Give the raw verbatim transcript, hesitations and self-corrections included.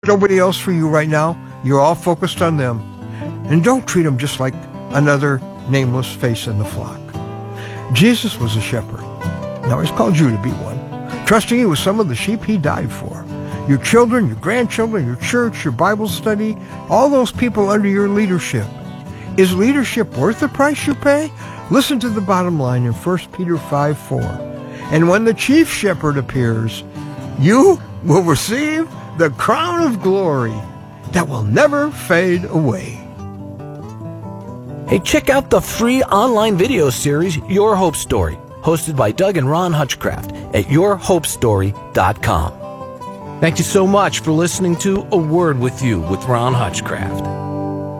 Nobody else for you right now. You're all focused on them. And don't treat them just like another nameless face in the flock. Jesus was a shepherd. Now he's called you to be one, trusting you with some of the sheep he died for. Your children, your grandchildren, your church, your Bible study, all those people under your leadership. Is leadership worth the price you pay? Listen to the bottom line in First Peter five four. And when the chief shepherd appears, you will receive the crown of glory that will never fade away. Hey, check out the free online video series, Your Hope Story, hosted by Doug and Ron Hutchcraft at your hope story dot com. Thank you so much for listening to A Word With You with Ron Hutchcraft.